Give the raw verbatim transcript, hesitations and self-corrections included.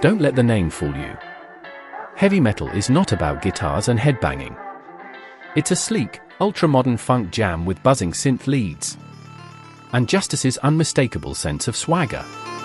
Don't let the name fool you. Heavy metal is not about guitars and headbanging. It's a sleek, ultra-modern funk jam with buzzing synth leads and Justice's unmistakable sense of swagger.